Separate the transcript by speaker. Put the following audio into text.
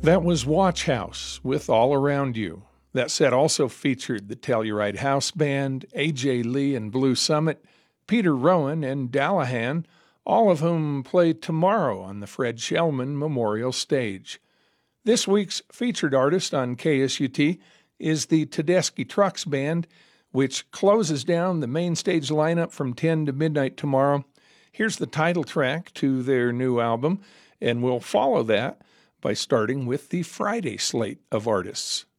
Speaker 1: That was Watch House with All Around You. That set also featured the Telluride House Band, A.J. Lee and Blue Summit, Peter Rowan and Dallahan, all of whom play tomorrow on the Fred Shellman Memorial Stage. This week's featured artist on KSUT is the Tedeschi Trucks Band, which closes down the main stage lineup from 10 to midnight tomorrow. Here's the title track to their new album, and we'll follow that by starting with the Friday slate of artists.